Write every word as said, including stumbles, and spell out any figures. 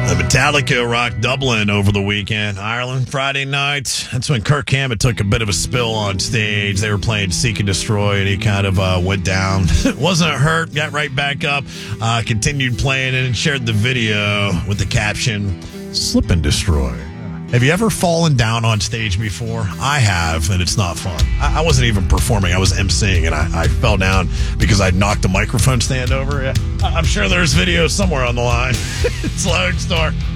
The Metallica rocked Dublin over the weekend. Ireland, Friday night. That's when Kirk Hammett took a bit of a spill on stage. They were playing Seek and Destroy, and he kind of uh, went down. Wasn't hurt, got right back up, uh, continued playing, and shared the video with the caption, Slip and Destroy. Have you ever fallen down on stage before? I have, and it's not fun. I, I wasn't even performing. I was emceeing, and I, I fell down because I knocked a microphone stand over. Yeah. I'm sure there's video somewhere on the line. It's Lone Star.